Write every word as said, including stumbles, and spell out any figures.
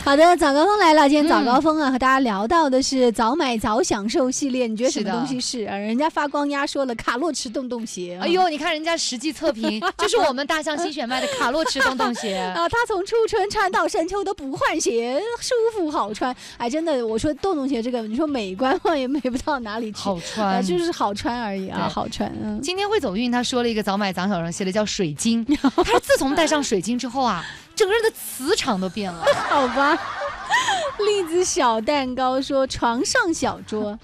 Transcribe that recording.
好的，早高峰来了。今天早高峰啊，嗯、和大家聊到的是早买早享受系列。你觉得什么东西是？啊、人家发光鸭说了，卡洛驰洞洞鞋。 哎呦，你看人家实际测评，就是我们大象新选卖的卡洛驰洞洞鞋啊，它从初春穿到深秋都不换鞋，舒服好穿。哎，真的，我说洞洞鞋这个，你说美观嘛也美不到哪里去， 好穿、 呃，就是好穿而已啊，好穿。嗯， 今天会走运，他说了一个早买早享受系列叫水晶，他说自从戴上水晶之后啊。整个人的磁场都变了， 好吧。栗子小蛋糕说床上小桌，